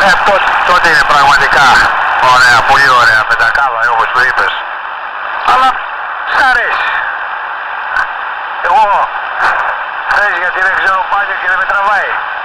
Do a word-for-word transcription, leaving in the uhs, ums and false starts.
Ε, τότε, τότε είναι πραγματικά ωραία, πολύ ωραία πεντακάδα όπως το είπες. Αλλά σ' αρέσει. Εγώ θες γιατί δεν ξέρω πάλι και δεν με τραβάει.